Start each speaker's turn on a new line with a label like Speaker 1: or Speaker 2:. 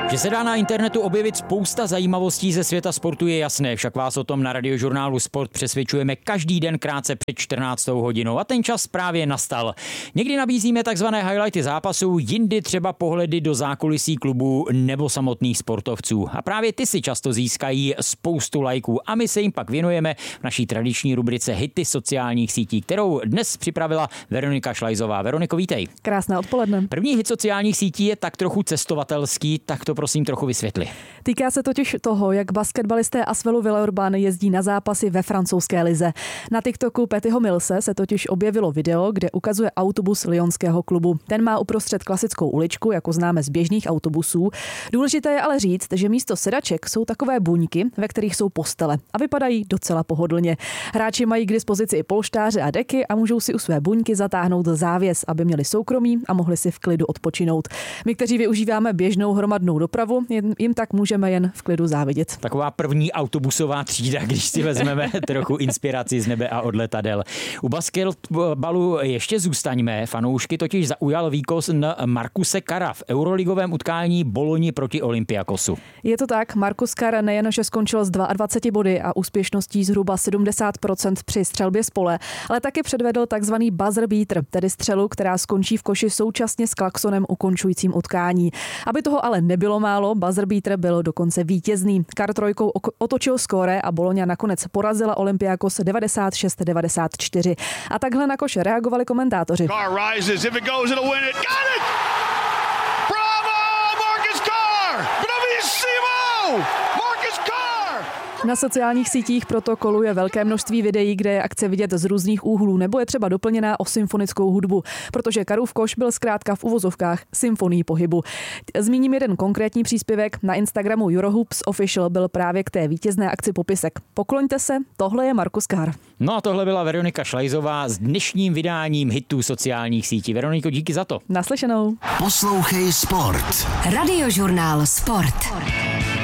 Speaker 1: Že se dá na internetu objevit spousta zajímavostí ze světa sportu je jasné, však vás o tom na Radiožurnálu Sport přesvědčujeme každý den krátce před 14. hodinou a ten čas právě nastal. Někdy nabízíme takzvané highlighty zápasů, jindy třeba pohledy do zákulisí klubů nebo samotných sportovců. A právě ty si často získají spoustu lajků a my se jim pak věnujeme v naší tradiční rubrice Hity sociálních sítí, kterou dnes připravila Veronika Šlajzová. Veroniko, vítej.
Speaker 2: Krásné odpoledne.
Speaker 1: První hit sociálních sítí je tak trochu cestovatelský, tak to prosím trochu vysvětli.
Speaker 2: Týká se totiž toho, jak basketbalisté Asvelu Villeurbanne jezdí na zápasy ve francouzské lize. Na TikToku Pattyho Millse se totiž objevilo video, kde ukazuje autobus lyonského klubu. Ten má uprostřed klasickou uličku, jako známe z běžných autobusů. Důležité je ale říct, že místo sedaček jsou takové buňky, ve kterých jsou postele a vypadají docela pohodlně. Hráči mají k dispozici i polštáře a deky a můžou si u své buňky zatáhnout závěs, aby měli soukromí a mohli si v klidu odpočinout. My, kteří využíváme běžnou hromadnou dopravu, jim tak můžeme jen v klidu závidět.
Speaker 1: Taková první autobusová třída, když si vezmeme trochu inspiraci z nebe a od letadel. U basketbalu ještě zůstaňme. Fanoušky totiž zaujal výkon Marcuse Carra v euroligovém utkání Bologni proti Olympiakosu.
Speaker 2: Je to tak, Marcus Carr nejen, že skončil s 22 body a úspěšností zhruba 70% při střelbě z pole, ale taky předvedl takzvaný buzzer beater, tedy střelu, která skončí v koši současně s klaksonem ukončujícím utkání. Aby toho ale nebylo málo, buzzer beater byl dokonce vítězný. Carr trojkou otočil skóre a Bologna nakonec porazila Olympiakos 96-94. A takhle na koš reagovali komentátoři. Na sociálních sítích proto koluje velké množství videí, kde je akce vidět z různých úhlů nebo je třeba doplněná o symfonickou hudbu, protože Carrův koš byl zkrátka v uvozovkách symfonií pohybu. Zmíním jeden konkrétní příspěvek. Na Instagramu Eurohoops Official byl právě k té vítězné akci popisek. Pokloňte se, tohle je Marcus Carr.
Speaker 1: No a tohle byla Veronika Šlajzová s dnešním vydáním hitů sociálních sítí. Veroniko, díky za to.
Speaker 2: Naslyšenou.
Speaker 3: Poslouchej Sport.
Speaker 4: Radiožurnál Sport.